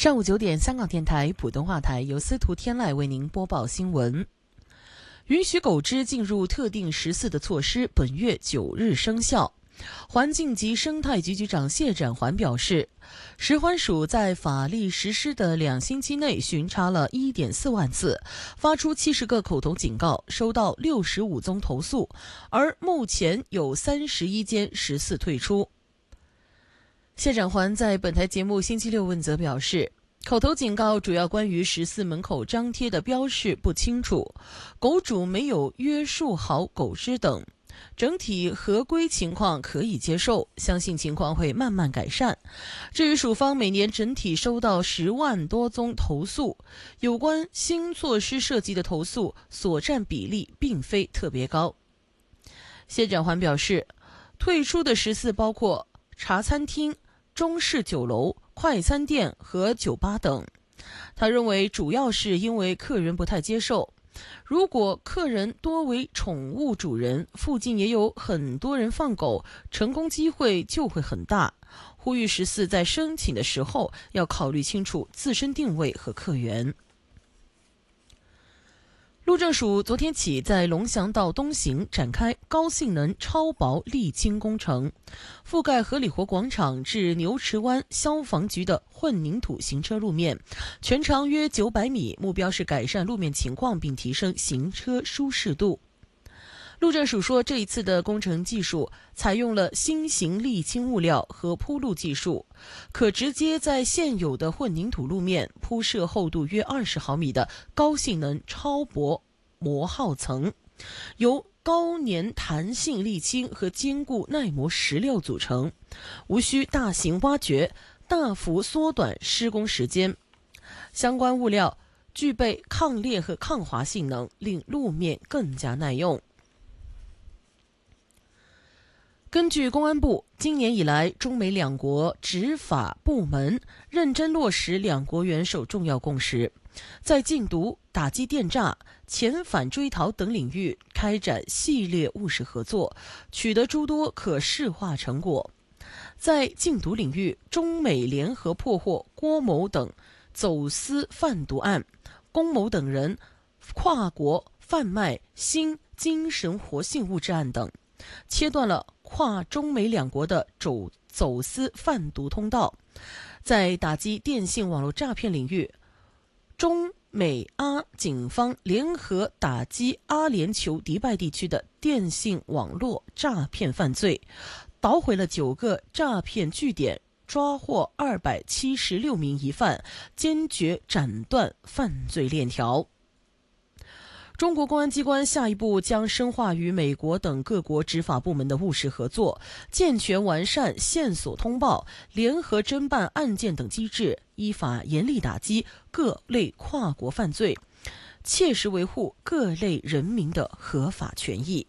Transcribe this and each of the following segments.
上午9点，香港电台普通话台由司徒天籁为您播报新闻。允许狗只进入特定食肆的措施本月9日生效。环境及生态局局长谢展寰表示，食环署在法律实施的2星期内巡查了 1.4 万次，发出70个口头警告，收到65宗投诉，而目前有31间食肆退出。谢展寰在本台节目星期六问责表示，口头警告主要关于食肆门口张贴的标示不清楚，狗主没有约束好狗只等，整体合规情况可以接受，相信情况会慢慢改善。至于署方每年整体收到10万多宗投诉，有关新措施涉及的投诉所占比例并非特别高。谢展寰表示，退出的食肆包括茶餐厅、中式酒楼、快餐店和酒吧等。他认为主要是因为客人不太接受，如果客人多为宠物主人，附近也有很多人放狗，成功机会就会很大。呼吁食肆在申请的时候要考虑清楚自身定位和客源。路政署昨天起在龙翔道东行展开高性能超薄沥青工程，覆盖合理活广场至牛池湾消防局的混凝土行车路面，全长约900米，目标是改善路面情况并提升行车舒适度。路政署说，这一次的工程技术采用了新型沥青物料和铺路技术，可直接在现有的混凝土路面铺设厚度约20毫米的高性能超薄磨耗层，由高粘弹性沥青和坚固耐磨石料组成，无需大型挖掘，大幅缩短施工时间。相关物料具备抗裂和抗滑性能，令路面更加耐用。根据公安部，今年以来，中美两国执法部门认真落实两国元首重要共识，在禁毒、打击电诈、遣返追逃等领域开展系列务实合作，取得诸多可视化成果。在禁毒领域，中美联合破获郭某等走私贩毒案，龚某等人跨国贩卖新精神活性物质案等，切断了跨中美两国的走私贩毒通道。在打击电信网络诈骗领域，中美阿警方联合打击阿联酋迪拜地区的电信网络诈骗犯罪，捣毁了9个诈骗据点，抓获276名疑犯，坚决斩断犯罪链条。中国公安机关下一步将深化与美国等各国执法部门的务实合作，健全完善线索通报、联合侦办案件等机制，依法严厉打击各类跨国犯罪，切实维护各类人民的合法权益。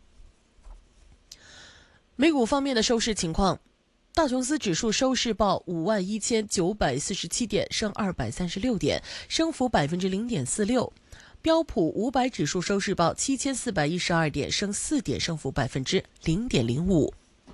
美股方面的收市情况，道琼斯指数收市报51947点，升236点，升幅 0.46%。标普500指数收市报7412点，升4点，升幅 0.05%。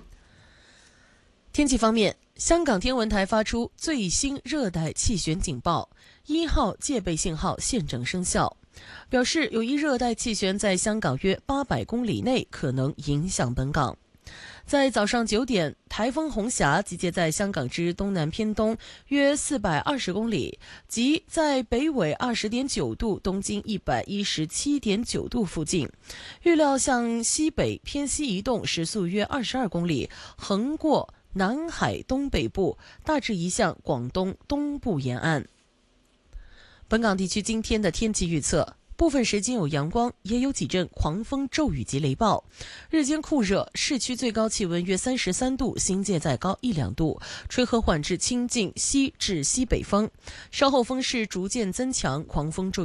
天气方面，香港天文台发出最新热带气旋警报，1号戒备信号现正生效，表示有一热带气旋在香港约800公里内可能影响本港。在早上9点，台风红霞集结在香港之东南偏东约420公里，即在北纬20.9度、东经117.9度附近，预料向西北偏西移动，时速约22公里，横过南海东北部，大致移向广东东部沿岸。本港地区今天的天气预测，部分时间有阳光，也有几阵狂风骤雨及雷暴，日间酷热，市区最高气温约33度，新界再高1-2度，吹和缓至清劲西至西北风，稍后风势逐渐增强，狂风骤雨